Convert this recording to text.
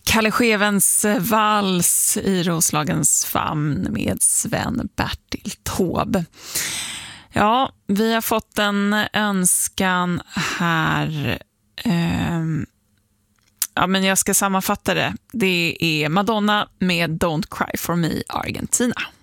Kalle Schewens vals i Roslagens famn med Sven-Bertil Taube. Ja, vi har fått en önskan här. Ja, men jag ska sammanfatta det. Det är Madonna med Don't Cry For Me, Argentina.